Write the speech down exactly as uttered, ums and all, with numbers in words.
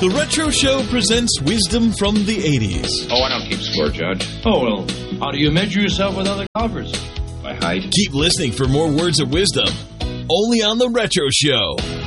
The Retro Show presents wisdom from the eighties. Oh, I don't keep score, Judge. Oh, well, how do you measure yourself with other golfers? By height. Keep listening for more words of wisdom, only on The Retro Show.